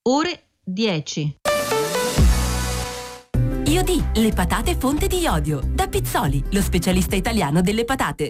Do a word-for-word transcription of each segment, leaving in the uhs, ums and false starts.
ore dieci. Iodi, le patate fonte di iodio. Da Pizzoli, lo specialista italiano delle patate.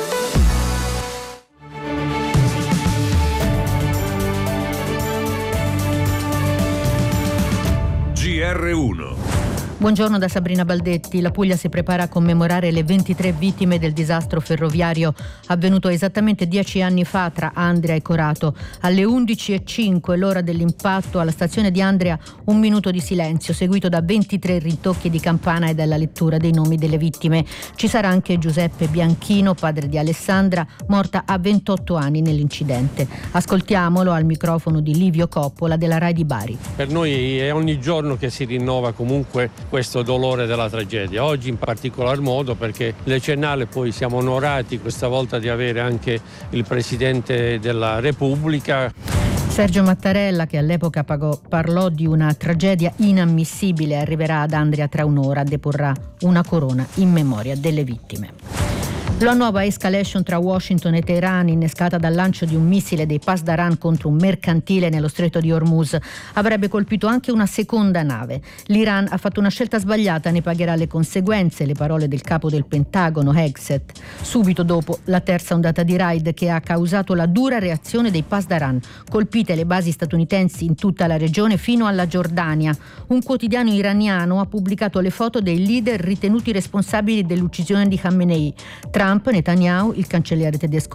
G R uno. Buongiorno da Sabrina Baldetti. La Puglia si prepara a commemorare le ventitré vittime del disastro ferroviario avvenuto esattamente dieci anni fa tra Andria e Corato. Alle undici e cinque, l'ora dell'impatto, alla stazione di Andria un minuto di silenzio, seguito da ventitré ritocchi di campana e dalla lettura dei nomi delle vittime. Ci sarà anche Giuseppe Bianchino, padre di Alessandra, morta a ventotto anni nell'incidente. Ascoltiamolo al microfono di Livio Coppola della Rai di Bari. Per noi è ogni giorno che si rinnova comunque questo dolore della tragedia, oggi in particolar modo perché decennale poi siamo onorati questa volta di avere anche il Presidente della Repubblica. Sergio Mattarella, che all'epoca pagò, parlò di una tragedia inammissibile, arriverà ad Andria tra un'ora, deporrà una corona in memoria delle vittime. La nuova escalation tra Washington e Teheran, innescata dal lancio di un missile dei Pasdaran contro un mercantile nello stretto di Hormuz, avrebbe colpito anche una seconda nave. L'Iran ha fatto una scelta sbagliata, ne pagherà le conseguenze, le parole del capo del Pentagono, Hegseth, subito dopo la terza ondata di raid che ha causato la dura reazione dei Pasdaran, colpite le basi statunitensi in tutta la regione fino alla Giordania. Un quotidiano iraniano ha pubblicato le foto dei leader ritenuti responsabili dell'uccisione di Khamenei. Trump, Netanyahu, il cancelliere tedesco